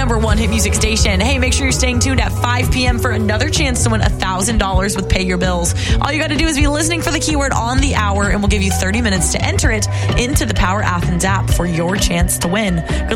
number one hit music station. Hey, make sure you're staying tuned at 5 p.m. for another chance to win $1,000 with Pay Your Bills. All you got to do is be listening for the keyword on the hour, and we'll give you 30 minutes to enter it into the Power Athens app for your chance to win. Good